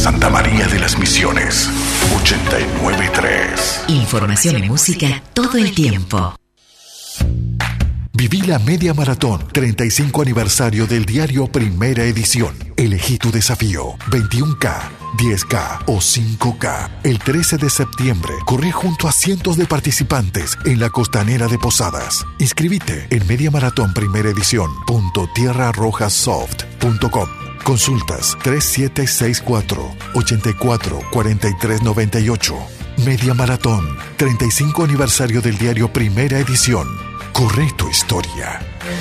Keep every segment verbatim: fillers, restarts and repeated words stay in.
Santa María de las Misiones, ochenta y nueve punto tres. Información y música todo el tiempo. Viví la media maratón, treinta y cinco aniversario del diario Primera Edición. Elegí tu desafío, veintiuno K, diez K o cinco K. El trece de septiembre, corre junto a cientos de participantes en la costanera de Posadas. Inscribite en mediamaratón primera edición punto tierra roja soft punto com. Consultas tres siete seis cuatro, ocho cuatro, cuatro tres nueve ocho. Media Maratón, treinta y cinco aniversario del diario Primera Edición. Corre tu historia.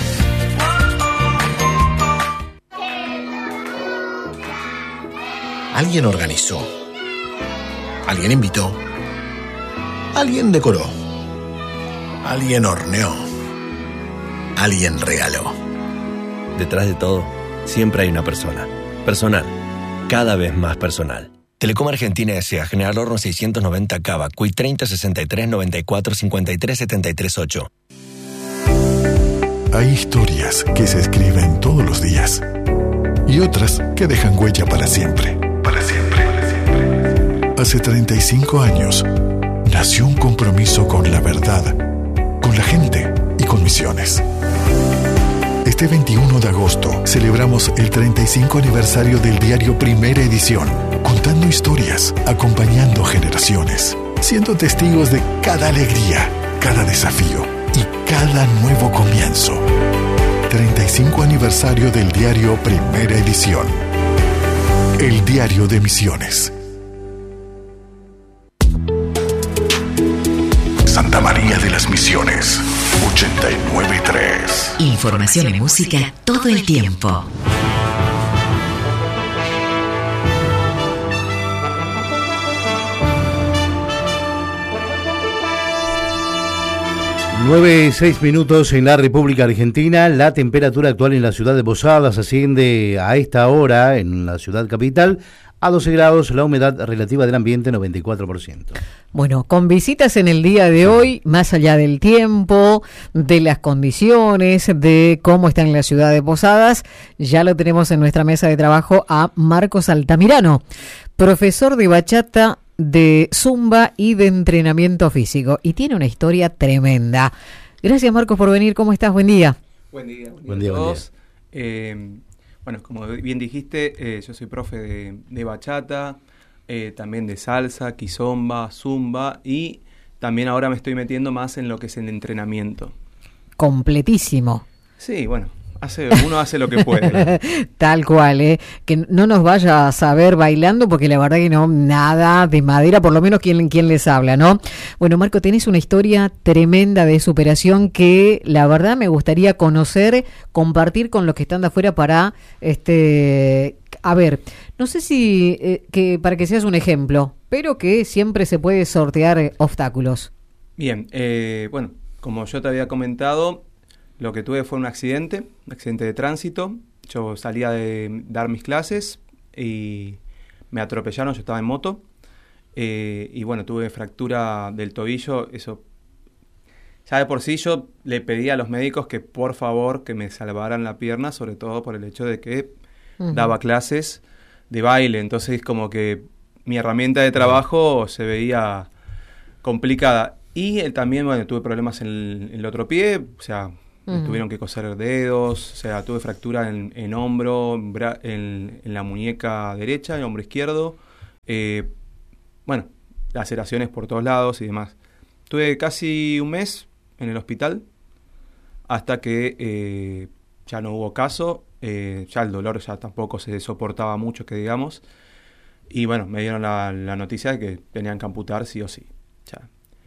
Alguien organizó. Alguien invitó. Alguien decoró. Alguien horneó. Alguien regaló. Detrás de todo, siempre hay una persona. Personal. Cada vez más personal. Telecom Argentina S A. General Horno seiscientos noventa Cava. C U I treinta sesenta y tres noventa y cuatro cincuenta y tres setenta y tres ocho. Hay historias que se escriben todos los días y otras que dejan huella para siempre. Para siempre. Para siempre. Hace treinta y cinco años nació un compromiso con la verdad, con la gente y con Misiones. Este veintiuno de agosto celebramos el treinta y cinco aniversario del diario Primera Edición, contando historias, acompañando generaciones, siendo testigos de cada alegría, cada desafío y cada nuevo comienzo. treinta y cinco aniversario del diario Primera Edición. El diario de Misiones. Santa María de las Misiones, ochenta y nueve punto tres. Información y música todo el tiempo. nueve y seis minutos en la República Argentina. La temperatura actual en la ciudad de Posadas asciende a esta hora en la ciudad capital a doce grados, la humedad relativa del ambiente noventa y cuatro por ciento. Bueno, con visitas en el día de hoy, más allá del tiempo, de las condiciones, de cómo está en la ciudad de Posadas, ya lo tenemos en nuestra mesa de trabajo a Marcos Altamirano, profesor de bachata, de zumba y de entrenamiento físico, y tiene una historia tremenda. Gracias, Marcos, por venir. ¿Cómo estás? Buen día. Buen día. Buen día, buen día, a buen todos. Buen día. Eh, bueno, como bien dijiste, eh, yo soy profe de, de bachata, eh, también de salsa, kizomba, zumba, y también ahora me estoy metiendo más en lo que es el entrenamiento. Completísimo. Sí, bueno. Hace, uno hace lo que puede. Tal cual, ¿eh? Que no nos vaya a saber bailando, porque la verdad que no, nada de madera, por lo menos quien, quien les habla, ¿no? Bueno, Marco, tenés una historia tremenda de superación que la verdad me gustaría conocer, compartir con los que están de afuera para, este, a ver, no sé si, eh, que para que seas un ejemplo, pero que siempre se puede sortear eh, obstáculos. Bien, eh, bueno, como yo te había comentado, lo que tuve fue un accidente, un accidente de tránsito. Yo salía de dar mis clases y me atropellaron, yo estaba en moto. Eh, y bueno, tuve fractura del tobillo, eso. Ya de por sí yo le pedí a los médicos que por favor que me salvaran la pierna, sobre todo por el hecho de que uh-huh. daba clases de baile. Entonces como que mi herramienta de trabajo se veía complicada. Y eh, también, bueno, tuve problemas en el, en el otro pie, o sea... Uh-huh. Tuvieron que coser dedos, o sea, tuve fractura en, en hombro, en, bra- en, en la muñeca derecha, en el hombro izquierdo. Eh, bueno, laceraciones por todos lados y demás. Tuve casi un mes en el hospital hasta que eh, ya no hubo caso, eh, ya el dolor ya tampoco se soportaba mucho, que digamos. Y bueno, me dieron la, la noticia de que tenían que amputar sí o sí. Ya.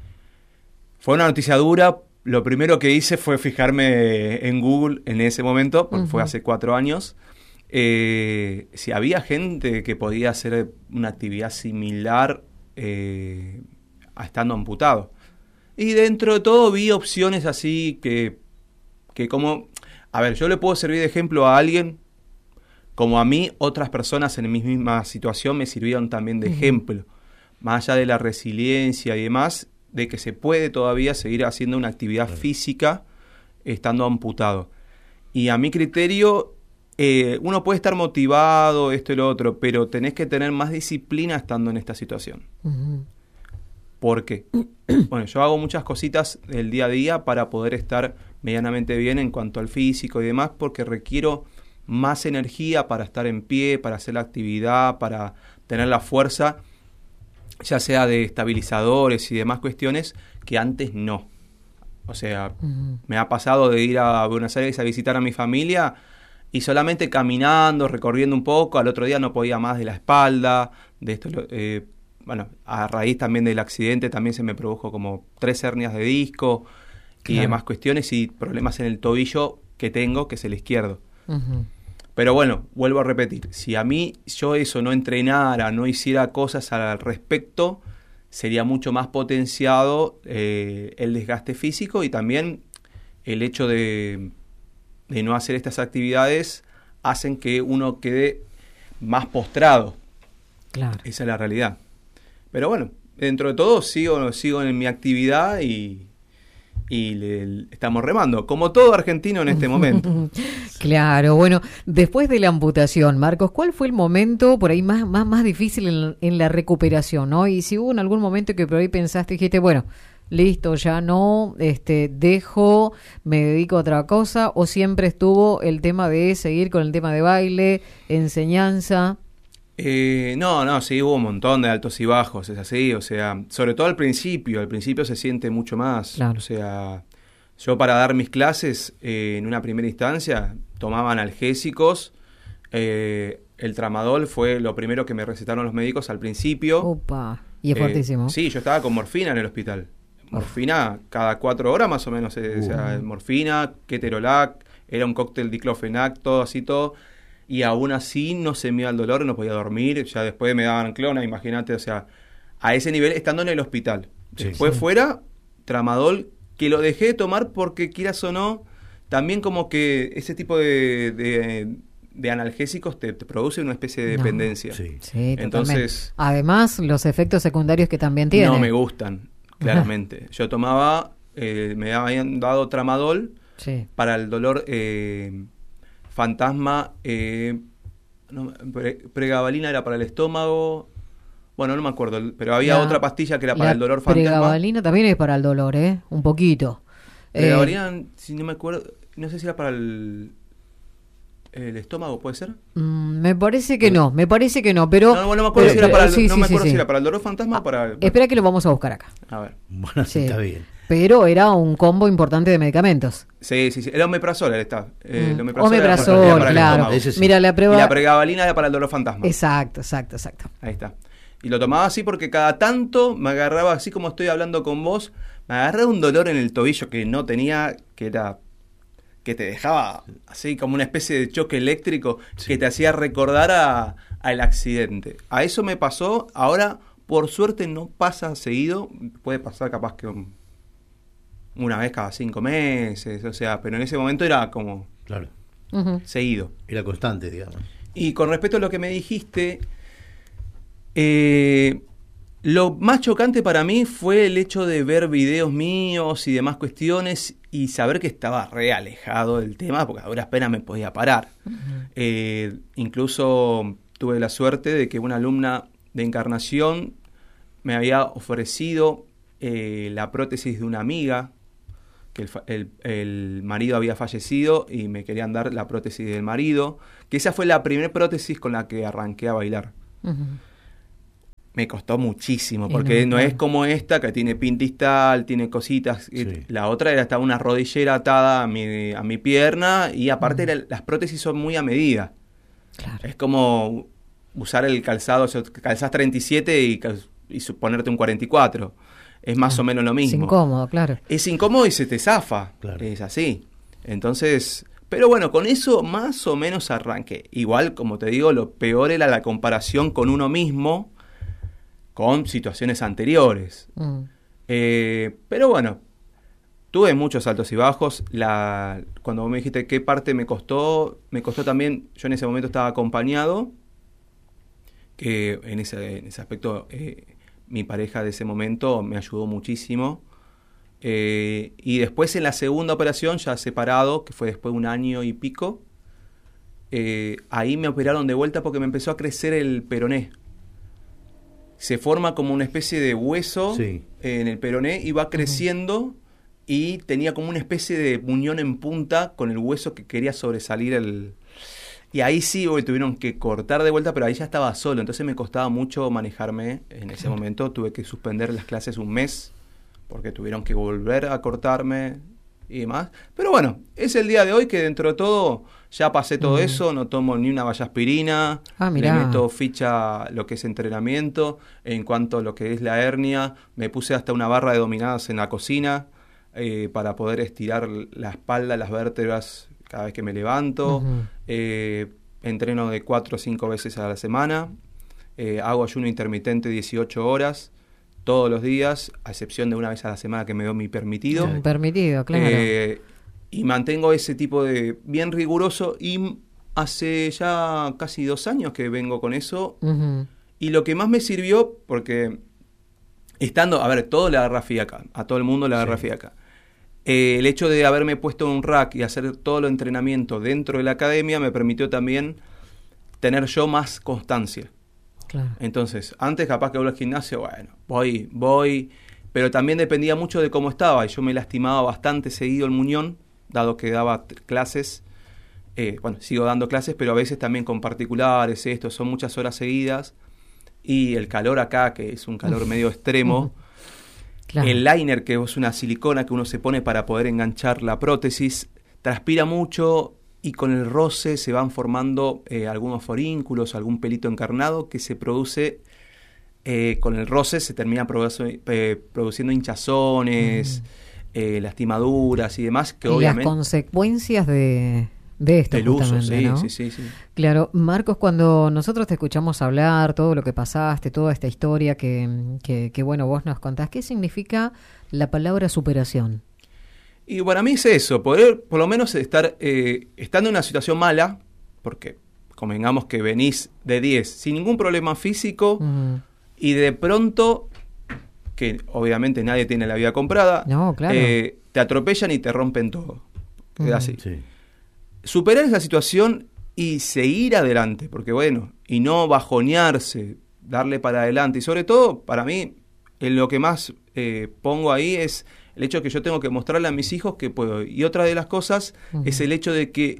Fue una noticia dura. Lo primero que hice fue fijarme en Google en ese momento, porque uh-huh. fue hace cuatro años, eh, si había gente que podía hacer una actividad similar eh, a estando amputado. Y dentro de todo vi opciones así que, que como... A ver, yo le puedo servir de ejemplo a alguien, como a mí otras personas en mi misma situación me sirvieron también de uh-huh. ejemplo. Más allá de la resiliencia y demás... de que se puede todavía seguir haciendo una actividad física estando amputado. Y a mi criterio, eh, uno puede estar motivado, esto y lo otro, pero tenés que tener más disciplina estando en esta situación. Uh-huh. ¿Por qué? Bueno, yo hago muchas cositas del día a día para poder estar medianamente bien en cuanto al físico y demás, porque requiero más energía para estar en pie, para hacer la actividad, para tener la fuerza, ya sea de estabilizadores y demás cuestiones, que antes no. O sea, uh-huh. me ha pasado de ir a Buenos Aires a visitar a mi familia y solamente caminando, recorriendo un poco, al otro día no podía más de la espalda, de esto, eh, bueno, a raíz también del accidente también se me produjo como tres hernias de disco claro. y demás cuestiones y problemas en el tobillo que tengo, que es el izquierdo. Uh-huh. Pero bueno, vuelvo a repetir, si a mí yo eso no entrenara, no hiciera cosas al respecto, sería mucho más potenciado eh, el desgaste físico y también el hecho de, de no hacer estas actividades hacen que uno quede más postrado. Claro. Esa es la realidad. Pero bueno, dentro de todo sigo, sigo en mi actividad y, y le, le estamos remando, como todo argentino en este momento. Claro, bueno, después de la amputación, Marcos, ¿cuál fue el momento por ahí más, más, más difícil en, en la recuperación, ¿no? Y si hubo en algún momento que por ahí pensaste y dijiste, bueno, listo, ya no, este, dejo, me dedico a otra cosa, o siempre estuvo el tema de seguir con el tema de baile, enseñanza. Eh, no, no, sí, hubo un montón de altos y bajos, es así, o sea, sobre todo al principio, al principio se siente mucho más, claro. O sea, yo para dar mis clases, eh, en una primera instancia, tomaba analgésicos, eh, el tramadol fue lo primero que me recetaron los médicos al principio. Opa, y es eh, fuertísimo. Sí, yo estaba con morfina en el hospital, morfina cada cuatro horas más o menos, eh, uh. o sea, morfina, keterolac, era un cóctel diclofenac, todo así, todo. Y aún así no se me iba el dolor, no podía dormir, ya después me daban clona, imagínate, o sea, a ese nivel estando en el hospital. Sí, después sí. fuera, tramadol, que lo dejé de tomar porque quieras o no, también como que ese tipo de, de, de analgésicos te, te produce una especie de dependencia. No, sí, sí, entonces, además, los efectos secundarios que también tienen. No me gustan, claramente. Yo tomaba, eh, me habían dado tramadol sí. para el dolor... Eh, Fantasma, eh, no, pre, pregabalina era para el estómago, bueno, no me acuerdo, pero había la, otra pastilla que era para el dolor fantasma. Pregabalina también es para el dolor, ¿eh? Un poquito. Pregabalina, eh, si no me acuerdo, no sé si era para el, el estómago, ¿puede ser? Mm, me parece que no, me parece que no, pero... No, no, no me acuerdo, pero, si, era para el, sí, no sí, me acuerdo sí, si sí. era para el dolor fantasma ah, o para... Espera que lo vamos a buscar acá. A ver. Bueno, sí. Está bien. Pero era un combo importante de medicamentos. Sí, sí, sí. El omeprazol está. Eh, mm. el omeprazol, omeprazol era para, era claro. Sí. Mira, la prueba... Y la pregabalina era para el dolor fantasma. Exacto, exacto, exacto. Ahí está. Y lo tomaba así porque cada tanto me agarraba, así como estoy hablando con vos, me agarraba un dolor en el tobillo que no tenía, que era... que te dejaba así como una especie de choque eléctrico sí. que te hacía recordar a, al accidente. A eso me pasó, ahora por suerte no pasa seguido, puede pasar capaz que un, una vez cada cinco meses, o sea, pero en ese momento era como claro. uh-huh. seguido. Era constante, digamos. Y con respecto a lo que me dijiste, eh, lo más chocante para mí fue el hecho de ver videos míos y demás cuestiones y saber que estaba re alejado del tema, porque a duras penas me podía parar. Uh-huh. Eh, incluso tuve la suerte de que una alumna de Encarnación me había ofrecido eh, la prótesis de una amiga, que el, el, el marido había fallecido y me querían dar la prótesis del marido, que esa fue la primera prótesis con la que arranqué a bailar. Uh-huh. Me costó muchísimo, porque no, no es como esta, que tiene pin distal, tiene cositas. Sí. La otra era hasta una rodillera atada a mi, a mi pierna, y aparte uh-huh. era, las prótesis son muy a medida. Claro. Es como usar el calzado, o sea, calzás treinta y siete y, y ponerte un cuarenta y cuatro. Es más claro. o menos lo mismo. Es incómodo, claro. Es incómodo y se te zafa. Claro. Es así. Entonces... Pero bueno, con eso más o menos arranqué. Igual, como te digo, lo peor era la comparación con uno mismo, con situaciones anteriores. Mm. Eh, pero bueno, tuve muchos altos y bajos. La, cuando vos me dijiste qué parte me costó, me costó también, yo en ese momento estaba acompañado, que en ese, en ese aspecto eh, mi pareja de ese momento me ayudó muchísimo. Eh, y después en la segunda operación, ya separado, que fue después de un año y pico, eh, ahí me operaron de vuelta porque me empezó a crecer el peroné. Se forma como una especie de hueso Sí. eh, en el peroné y va creciendo uh-huh. y tenía como una especie de muñón en punta con el hueso que quería sobresalir el... Y ahí sí hoy tuvieron que cortar de vuelta, pero ahí ya estaba solo, entonces me costaba mucho manejarme en ese claro. momento. Tuve que suspender las clases un mes porque tuvieron que volver a cortarme y demás. Pero bueno, es el día de hoy que dentro de todo ya pasé todo uh-huh. eso, no tomo ni una vallaspirina, ah, le meto ficha lo que es entrenamiento. En cuanto a lo que es la hernia, me puse hasta una barra de dominadas en la cocina eh, para poder estirar la espalda, las vértebras cada vez que me levanto. Uh-huh. Eh, entreno de cuatro o cinco veces a la semana. Eh, hago ayuno intermitente dieciocho horas todos los días, a excepción de una vez a la semana que me doy mi permitido. Sí. Permitido, claro. Eh, y mantengo ese tipo de bien riguroso y hace ya casi dos años que vengo con eso. Uh-huh. Y lo que más me sirvió, porque estando, a ver, todo le agarra fiaca, a todo el mundo le agarra sí. fiaca. Eh, el hecho de haberme puesto un rack y hacer todo el entrenamiento dentro de la academia me permitió también tener yo más constancia. Claro. Entonces, antes capaz que voy al gimnasio, bueno, voy, voy, pero también dependía mucho de cómo estaba y yo me lastimaba bastante seguido el muñón, dado que daba t- clases, eh, bueno, sigo dando clases, pero a veces también con particulares, esto, son muchas horas seguidas y el calor acá, que es un calor medio extremo. Claro. El liner, que es una silicona que uno se pone para poder enganchar la prótesis, transpira mucho y con el roce se van formando eh, algunos forínculos, algún pelito encarnado que se produce, eh, con el roce se termina produ- eh, produciendo hinchazones, mm. eh, lastimaduras y demás. Que y obviamente, las consecuencias de... De esto, del uso, sí, ¿no? sí, sí, sí. Claro, Marcos, cuando nosotros te escuchamos hablar, todo lo que pasaste, toda esta historia que, que, que bueno, vos nos contás, ¿qué significa la palabra superación? Y para mí es eso, poder por lo menos estar, eh, estando en una situación mala, porque convengamos que venís de diez sin ningún problema físico, uh-huh. y de pronto, que obviamente nadie tiene la vida comprada, no, claro. eh, te atropellan y te rompen todo. Uh-huh. Es así. Sí. Superar esa situación y seguir adelante, porque bueno, y no bajonearse, darle para adelante. Y sobre todo, para mí, en lo que más eh, pongo ahí es el hecho de que yo tengo que mostrarle a mis hijos que puedo. Y otra de las cosas uh-huh. es el hecho de que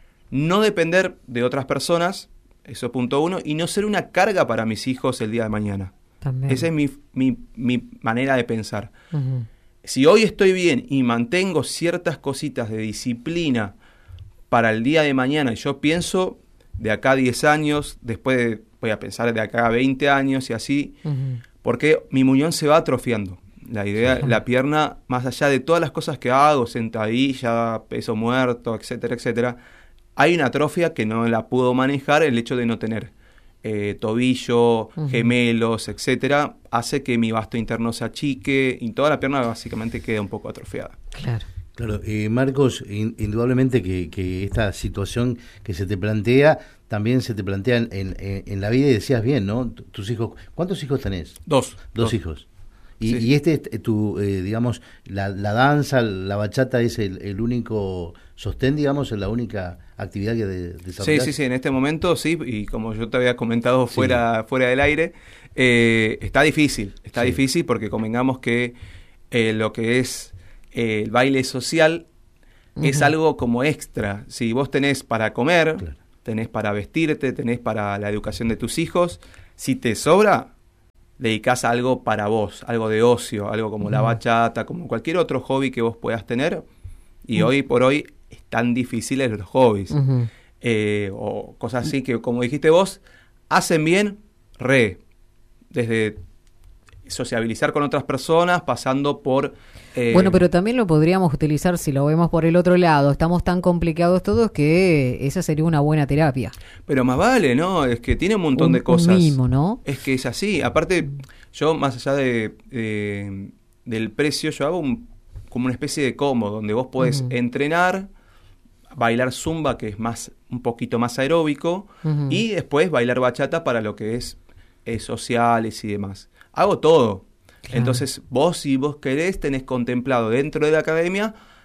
no depender de otras personas, eso es punto uno, y no ser una carga para mis hijos el día de mañana. También. Esa es mi, mi, mi manera de pensar. Uh-huh. Si hoy estoy bien y mantengo ciertas cositas de disciplina para el día de mañana, y yo pienso de acá a diez años, después de, voy a pensar de acá a veinte años y así, uh-huh. porque mi muñón se va atrofiando. La idea, uh-huh. la pierna, más allá de todas las cosas que hago, sentadilla, peso muerto, etcétera, etcétera, hay una atrofia que no la puedo manejar, el hecho de no tener eh, tobillo, uh-huh. gemelos, etcétera, hace que mi vasto interno se achique y toda la pierna básicamente queda un poco atrofiada. Claro. Claro, eh, Marcos, in, indudablemente que, que esta situación que se te plantea, también se te plantea en, en, en la vida y decías bien, ¿no? Tus hijos, ¿cuántos hijos tenés? Dos. Dos, dos. hijos. Y, sí. y este, tu, eh, digamos, la, la danza, la bachata es el, el único sostén, digamos, es la única actividad que de, desarrollas. Sí, sí, sí, en este momento sí, y como yo te había comentado fuera, sí. fuera del aire, eh, está difícil, está sí. difícil porque convengamos que eh, lo que es el baile social uh-huh. es algo como extra. Si vos tenés para comer, claro. tenés para vestirte, tenés para la educación de tus hijos, si te sobra, dedicás algo para vos, algo de ocio, algo como uh-huh. la bachata, como cualquier otro hobby que vos puedas tener. Y uh-huh. hoy por hoy están difíciles los hobbies. Uh-huh. Eh, o cosas así que, como dijiste vos, hacen bien, re, desde sociabilizar con otras personas, pasando por... Eh, bueno, pero también lo podríamos utilizar si lo vemos por el otro lado. Estamos tan complicados todos que esa sería una buena terapia. Pero más vale, ¿no? Es que tiene un montón un, de cosas. Un mimo, ¿no? Es que es así. Aparte, yo más allá de, de del precio, yo hago un, como una especie de combo donde vos podés uh-huh. entrenar, bailar zumba, que es más un poquito más aeróbico, uh-huh. y después bailar bachata para lo que es eh, sociales y demás. Hago todo. Claro. Entonces, vos, si vos querés, tenés contemplado dentro de la academia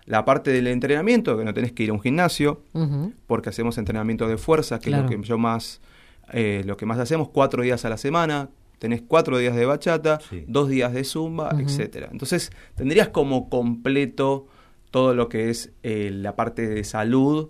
la parte del entrenamiento, que no tenés que ir a un gimnasio, Ujú. porque hacemos entrenamiento de fuerza, que Claro. es lo que yo más, eh, lo que más hacemos, cuatro días a la semana, tenés cuatro días de bachata, Sí. dos días de zumba, Ujú. etcétera. Entonces, tendrías como completo todo lo que es eh, la parte de salud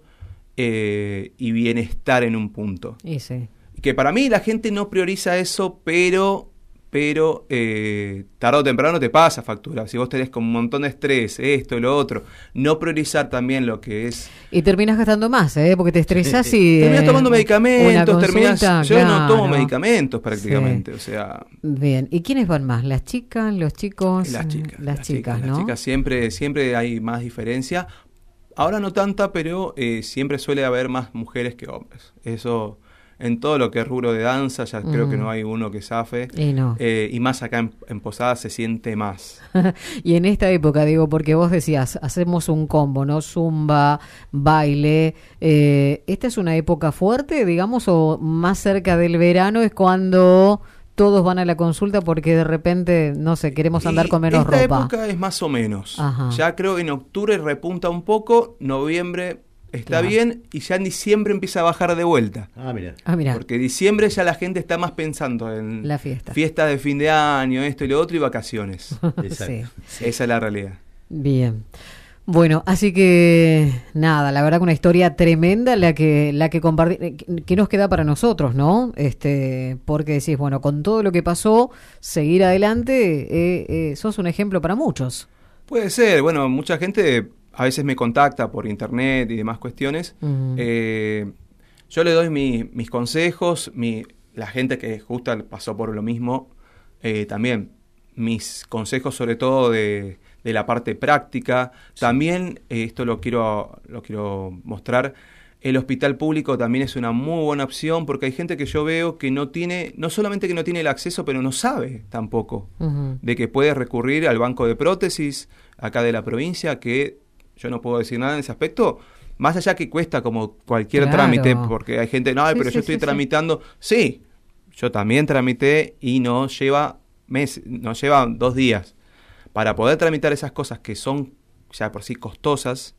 eh, y bienestar en un punto. Y sí. Que para mí la gente no prioriza eso, pero pero eh, tarde o temprano te pasa factura. Si vos tenés como un montón de estrés, esto y lo otro, no priorizar también lo que es... Y terminas gastando más, ¿eh? Porque te estresás y... Terminás eh, tomando medicamentos, una terminás... consulta, Yo no claro. tomo medicamentos prácticamente, o sea... Bien. ¿Y quiénes van más? ¿Las chicas, los chicos? Las chicas, Las, chicas, ¿no? Las chicas siempre, siempre hay más diferencia. Ahora no tanta, pero eh, siempre suele haber más mujeres que hombres. Eso, en todo lo que es rubro de danza, ya Mm. creo que no hay uno que zafe. Y no. Eh, y más acá en, en Posada se siente más. Y en esta época, digo, porque vos decías, hacemos un combo, ¿no? Zumba, baile. Eh, ¿Esta es una época fuerte, digamos, o más cerca del verano es cuando todos van a la consulta porque de repente, no sé, queremos andar Y con menos esta ropa? época es más o menos. Ajá. Ya creo que en octubre repunta un poco, noviembre está Claro. bien y ya en diciembre empieza a bajar de vuelta. Ah, mira. Ah, mira, Porque diciembre ya la gente está más pensando en la fiesta. fiestas de fin de año, esto y lo otro y vacaciones. Exacto. Sí. Esa es la realidad. Bien. Bueno, así que nada, la verdad que una historia tremenda la que la que compartir, que nos queda para nosotros, ¿no? Este, porque decís, bueno, con todo lo que pasó, seguir adelante, eh, eh, sos un ejemplo para muchos. Puede ser, bueno, mucha gente a veces me contacta por internet y demás cuestiones. Ujú. Eh, yo le doy mi- mis consejos, mi, la gente que justo pasó por lo mismo, eh, también mis consejos sobre todo de, de la parte práctica. También, eh, esto lo quiero, lo quiero mostrar, el hospital público también es una muy buena opción porque hay gente que yo veo que no tiene, no solamente que no tiene el acceso, pero no sabe tampoco Ujú. de que puede recurrir al banco de prótesis acá de la provincia, que yo no puedo decir nada en ese aspecto, más allá que cuesta como cualquier Claro. trámite, porque hay gente, no, Sí, pero sí, yo estoy sí, sí. tramitando, sí, yo también tramité y no lleva meses, no lleva dos días. Para poder tramitar esas cosas que son ya por sí costosas,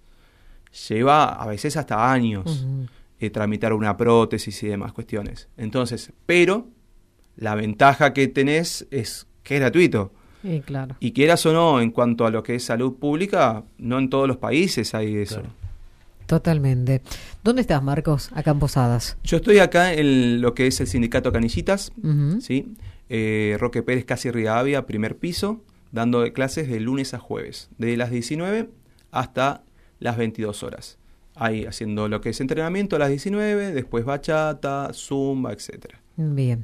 lleva a veces hasta años Ujú. eh, tramitar una prótesis y demás cuestiones. Entonces, pero la ventaja que tenés es que es gratuito. Sí, claro. Y quieras o no, en cuanto a lo que es salud pública, no en todos los países hay eso. Claro. Totalmente. ¿Dónde estás, Marcos? Acá en Posadas. Yo estoy acá en lo que es el sindicato Canillitas, Ujú. ¿sí? Eh, Roque Pérez, casi Rivadavia, primer piso, dando clases de lunes a jueves, de las diecinueve hasta las veintidós horas. Ahí haciendo lo que es entrenamiento a las diecinueve, después bachata, zumba, etcétera. Bien.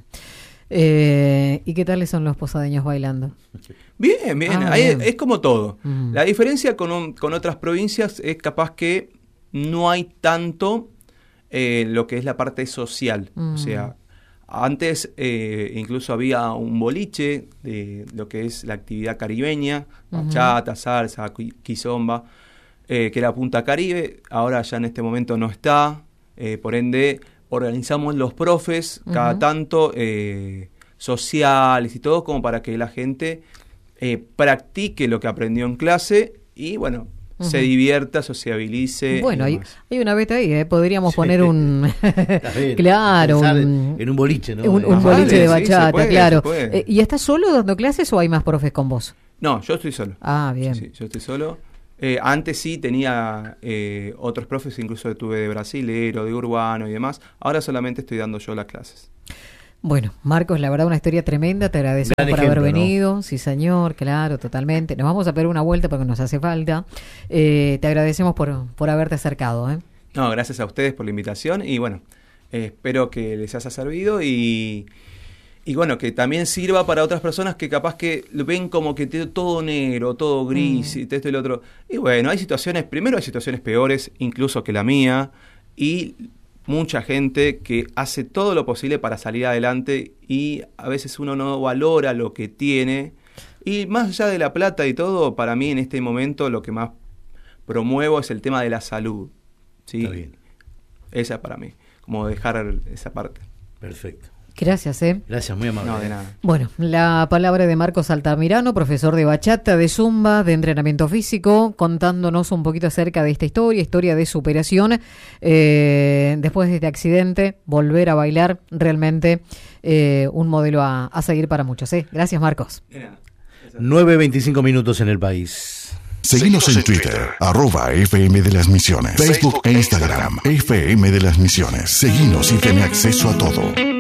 Eh, ¿Y qué tales son los posadeños bailando? Bien, bien, Ah, ahí bien. es como todo. Mm. La diferencia con, un- con otras provincias es capaz que no hay tanto eh, lo que es la parte social. Mm. O sea, antes eh, incluso había un boliche de lo que es la actividad caribeña, Ujú. bachata, salsa, qui- quizomba, eh, que era Punta Caribe. Ahora ya en este momento no está. Eh, por ende, organizamos los profes cada Ujú. tanto eh, sociales y todo como para que la gente eh, practique lo que aprendió en clase y bueno, se Ujú. divierta, sociabilice. Bueno, y hay, demás. hay una beta ahí, ¿eh? Podríamos Sí. poner un... Está bien. claro, Pensar un, en, en un boliche, ¿no? un, un Ajá. boliche de sí, se bachata, puede, claro. se puede. Eh, ¿Y estás solo dando clases o hay más profes con vos? No, yo estoy solo. Ah, bien. Sí, sí, yo estoy solo. Eh, antes sí tenía eh, otros profes, incluso tuve de brasilero, de urbano y demás. Ahora solamente estoy dando yo las clases. Bueno, Marcos, la verdad una historia tremenda, te agradecemos Gran por ejemplo, haber ¿no? venido, sí señor, claro, totalmente. Nos vamos a pegar una vuelta porque nos hace falta. Eh, te agradecemos por, por haberte acercado. ¿eh? No, gracias a ustedes por la invitación y bueno, eh, espero que les haya servido y, y bueno, que también sirva para otras personas que capaz que lo ven como que te- todo negro, todo gris Mm. y esto y lo otro. Y bueno, hay situaciones, primero hay situaciones peores, incluso que la mía, y mucha gente que hace todo lo posible para salir adelante y a veces uno no valora lo que tiene. Y más allá de la plata y todo, para mí en este momento lo que más promuevo es el tema de la salud. ¿sí? Está bien. Esa para mí, como dejar esa parte. Perfecto. Gracias, ¿eh? Gracias, muy amable. No, de nada. Bueno, la palabra de Marcos Altamirano, profesor de bachata, de zumba, de entrenamiento físico, contándonos un poquito acerca de esta historia, historia de superación. Eh, después de este accidente, volver a bailar, realmente eh, un modelo a, a seguir para muchos, ¿eh? Gracias, Marcos. nueve veinticinco minutos en el país. Seguinos en Twitter, arroba F M de las Misiones, Facebook e Instagram, F M de las Misiones. Seguinos y ten acceso a todo.